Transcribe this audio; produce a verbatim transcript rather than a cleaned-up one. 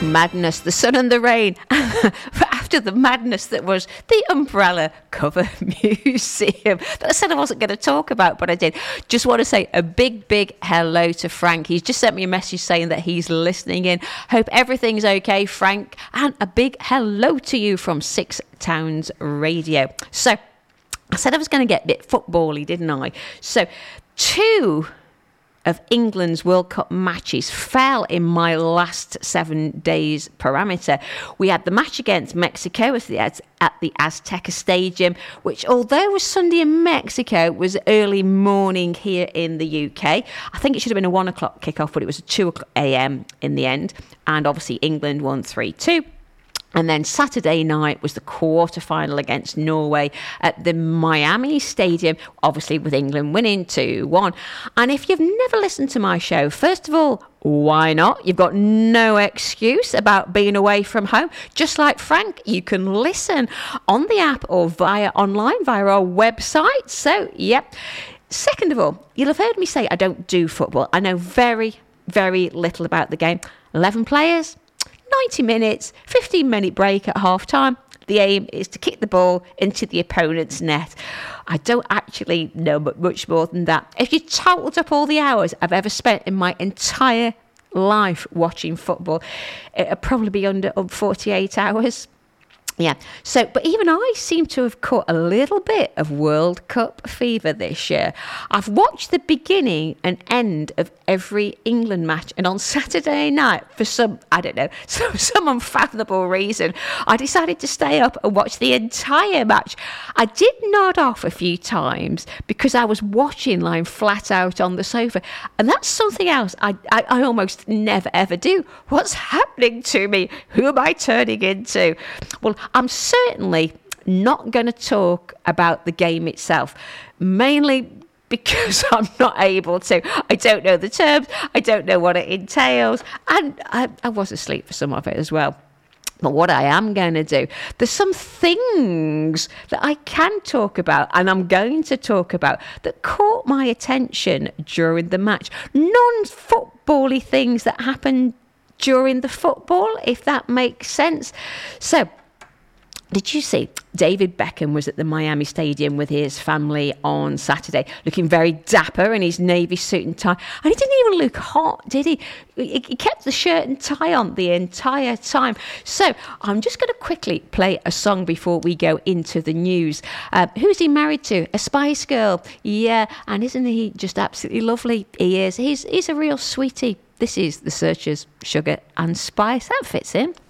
madness, the sun and the rain. After the madness that was the Umbrella Cover Museum that I said I wasn't going to talk about, but I did. Just want to say a big, big hello to Frank. He's just sent me a message saying that he's listening in. Hope everything's okay, Frank. And a big hello to you from Six Towns Radio. So, I said I was going to get a bit football-y, didn't I? So, two of England's World Cup matches fell in my last seven days parameter. We had the match against Mexico at the, at the Azteca Stadium, which, although was Sunday in Mexico, was early morning here in the U K. I think it should have been a one o'clock kickoff, but it was a two a.m. in the end. And obviously England won three two. And then Saturday night was the quarter-final against Norway at the Miami Stadium, obviously with England winning two one. And if you've never listened to my show, first of all, why not? You've got no excuse about being away from home. Just like Frank, you can listen on the app or via online, via our website. So, yep. Second of all, you'll have heard me say I don't do football. I know very, very little about the game. eleven players. ninety minutes, fifteen minute break at half time. The aim is to kick the ball into the opponent's net. I don't actually know much more than that. If you totaled up all the hours I've ever spent in my entire life watching football, it'd probably be under forty-eight hours. Yeah, so, but even I seem to have caught a little bit of World Cup fever this year. I've watched the beginning and end of every England match, and on Saturday night, for some, I don't know, some, some unfathomable reason, I decided to stay up and watch the entire match. I did nod off a few times because I was watching lying flat out on the sofa, and that's something else I, I, I almost never ever do. What's happening to me? Who am I turning into? Well, I'm certainly not going to talk about the game itself, mainly because I'm not able to. I don't know the terms, I don't know what it entails, and I, I was asleep for some of it as well. But what I am going to do, there's some things that I can talk about, and I'm going to talk about, that caught my attention during the match. Non-football-y things that happened during the football, if that makes sense. So, did you see David Beckham was at the Miami Stadium with his family on Saturday, looking very dapper in his navy suit and tie? And he didn't even look hot, did he? He kept the shirt and tie on the entire time. So I'm just going to quickly play a song before we go into the news. Uh, who's he married to? A Spice Girl. Yeah, and isn't he just absolutely lovely? He is. He's, he's a real sweetie. This is The Searchers, Sugar and Spice. That fits in.